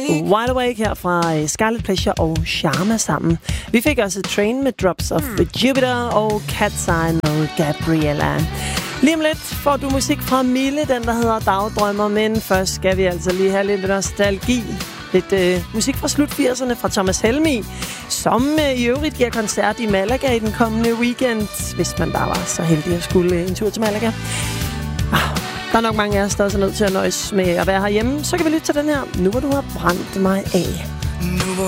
Wide Awake her fra Scarlet Pleasure og Sharma sammen. Vi fik også Train med Drops of Jupiter og Cat's Eye med Gabriella. Lige om lidt får du musik fra Mille, den der hedder Dagdrømmer, men først skal vi altså lige have lidt nostalgi. Lidt musik fra slut 80'erne fra Thomas Helmig, som i øvrigt giver koncert i Malaga i den kommende weekend, hvis man bare var så heldig at skulle en tur til Malaga. Der er nok mange af os, der også er nødt til at nøjes med at være herhjemme. Så kan vi lytte til den her. Nu hvor du har brændt mig af.